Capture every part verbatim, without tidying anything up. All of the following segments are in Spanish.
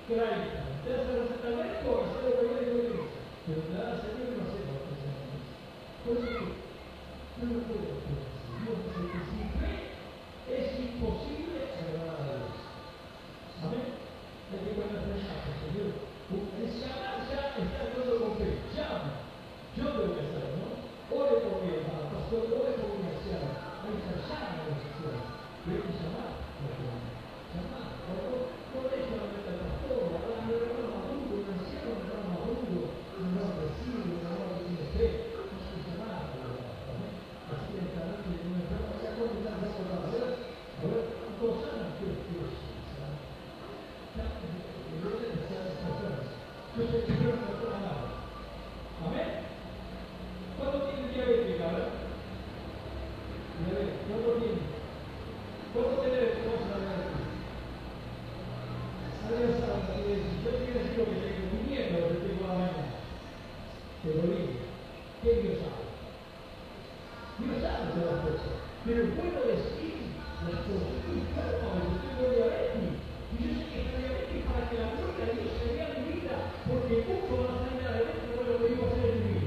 clarita. Te hace receta al médico, hacer lo que el médico dice. Pero te da la señal y no hacer lo que se llama. Por eso que no lo puedo hacer. Dios dice que sin fe es imposible agradar a Dios. Amén. Hay que poner frenazo, Señor. El llamar ya está todo con fe. Llama. Yo tengo que hacer, ¿no? Ore por mi hermano, pastor, ore por mi anciano. Ahí está, llama a los ancianos. Y hay que llamar a los hermanos. Llamar. No dejes solamente al pastor, a un hermano maduro, un anciano, un hermano maduro, un hermano recibe, un hermano que tiene fe. No hay que llamar a los hermanos. Así que esta noche tengo una hermana, ya cuando están dando la verdad, a ver, todos saben que es Dios. Yo sé que Dios no toma nada. Amén. ¿Cuánto tiene diabetes, cabrón? Diabetes, ¿cuánto tiene? ¿Cuánto tiene de cosas la diabetes? Alguien sabe, yo te quiero decir lo que tengo, mi nieto lo que tengo a la mañana. Te lo digo. ¿Qué Dios sabe? Dios sabe todas las cosas. Pero puedo decir las cosas. Estoy enfermo, yo tengo diabetes. Y yo sé que esta diabetes para que la gloria de Dios se vea en mi vida, porque mucho van a salir de la diabetes por lo que digo hacer en mi vida.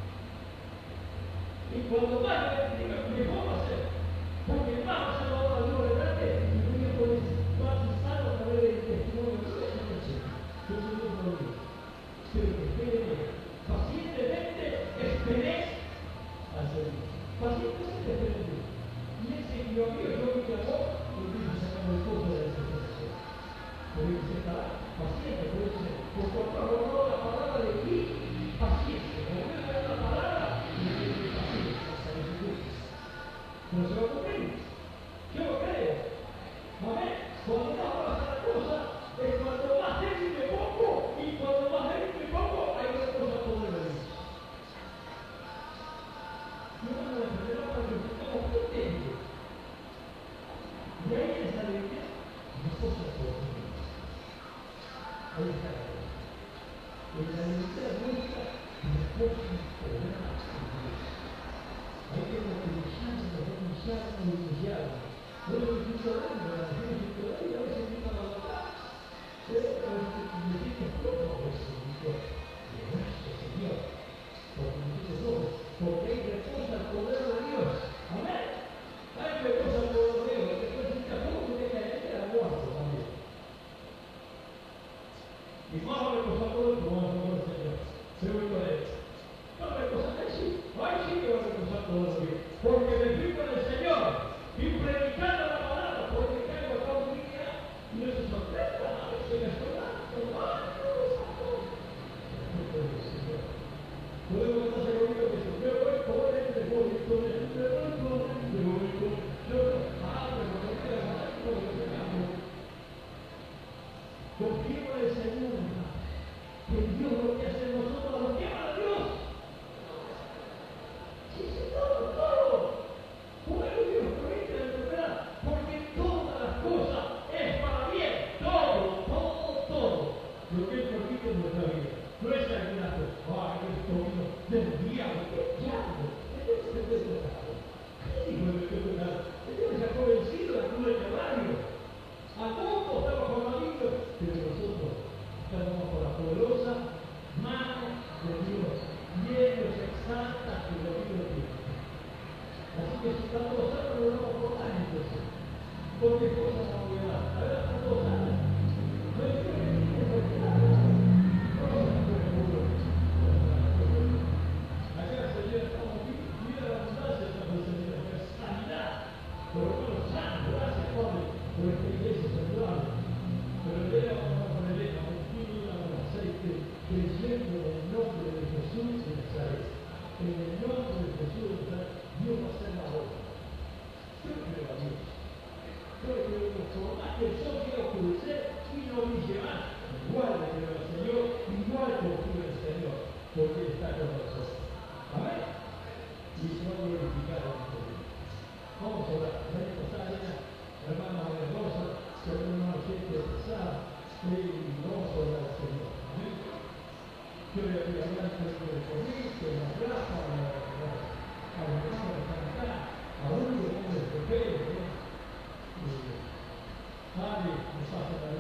Y cuando más diabetes diga, mejor va a ser. Porque más va a ser la obra de Dios delante y voy a poder más sano a través del testimonio de Dios. Yo soy Dios por Dios. Pero que espere pacientemente, esperéis al Señor. Pacientemente esperéis. Y Él se guió a mí, yo me llamó y me dijo sacando el pozo de la desesperación. Pero Él se estará paciente, por eso por cuanto habló la palabra de ti, paciencia. Como Él da la palabra, y le dice paciencia hasta que se cumpla. Pero se va a cumplir. Yo lo creo. Amén. Cuando más pasa la cosa, es cuando más débil me pongo, y cuando más débil me pongo, hay una cosa poder de Dios. Yo no me enfermedad porque estamos potentes. Y ahí en esa alegría, las cosas pueden ser. Ahí está la cosa. En la alegría nuestra, las cosas podrán ser. Ahí tenemos que humillarnos, humillarnos, humillarnos. No lo que estoy hablando, la gente que todavía a veces me van a matar. Pero a veces me siento flojo a veces, digo, gracias Señor, porque me siento flojo, porque ahí reposa el poder de Dios. Amén. Ahí reposa el poder de Dios, después si te flojo te cae, te da muerto también. Y más va a reposar todo el poder del Señor. Seguro de él. No reposar así, ahí sí que va a reposar todo el Dios. Porque me fui con el Señor y predicando la palabra, porque caigo acá un día y no se sorprenda, a veces me sorprende, hermano. Podemos estar seguros que si me voy por él, me voy con él, me voy con él, me voy con él. Yo no hablo, no me queda nada, no me queda nada. Confiemos en el Señor, hermano. Que Dios lo que hace en nosotros, lo que ama a Dios. Sí, sí, todo, todo. Por eso Dios permite la enfermedad, porque todas las cosas es para bien. Todo, todo, todo. Lo que Él permite en nuestra vida. No es alguna cosa. Ay, esto vino del diablo. ¿Qué diablo? Entonces te puede tocar. ¿Qué dijo el que tocar? Él sacó vencido la cruz del Calvario. A poco estaba con maligno, pero nosotros estamos por la poderosa mano de Dios. Y Él nos exalta en la vida de Dios. Así que si estamos gozando, no vamos a votar entonces. Porque cosas a olvidar. A ver, estamos gozando. No es que no es que nada. No es que acá, Señor, estamos vivos. Mira la abundancia, Señor. La sanidad. Por lo menos sano. Gracias, Padre, por esta iglesia saludable. Pero le damos con el lema, un vino con aceite, creyendo en el nombre de Jesús de Nazaret. En el nombre de Jesús de Nazaret, Dios va a hacer la obra. Yo creo a Dios. Yo creo que por más que el sol quiera oscurecer y no brille más, igual le creo al Señor, igual confío en el Señor, porque Él está con nosotros. Amén. Y se va a glorificar en nuestro vida. Vamos a orar. Ven, Rosaria, hermana Rosa, que es una gente pesada, y vamos a orar al Señor. Amén. Yo le voy a hablar sobre el COVID, sobre la plaza, a los hermanos que están acá, a uno de los hombres de fe, Padre, nos hace la